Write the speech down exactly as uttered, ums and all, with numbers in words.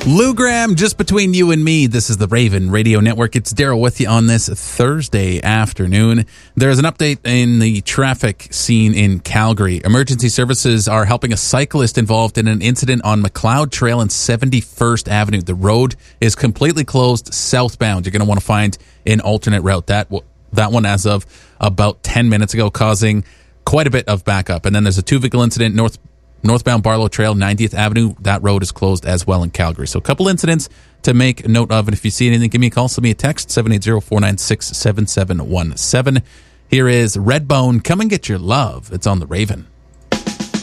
Lou Graham, just between you and me, this is the Raven Radio Network. It's Daryl with you on this Thursday afternoon. There's an update in the traffic scene in Calgary. Emergency services are helping a cyclist involved in an incident on McLeod Trail and seventy-first Avenue. The road is completely closed southbound. You're going to want to find an alternate route. That, that one as of about ten minutes ago, causing quite a bit of backup. And then there's a two-vehicle incident north Northbound Barlow Trail, ninetieth Avenue. That road is closed as well in Calgary. So a couple incidents to make note of. And if you see anything, give me a call. Send me a text, seven eight zero, four nine six, seven seven one seven. Here is Redbone. Come and get your love. It's on the Raven.